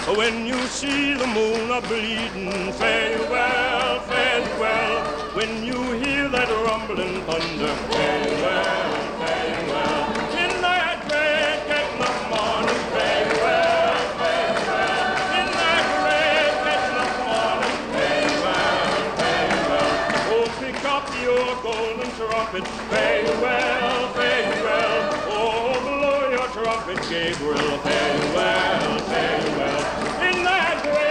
When you see the moon a-bleeding, fare you well, fare you well. When you hear that rumbling thunder, fare you well, fare you well. In that great getting of morning, fare you well, fare you well. In that great getting of morning, fare you well, fare you well. Oh, pick up your golden trumpet, fare you well, fare you well. Oh, blow your trumpet, Gabriel, fare you well.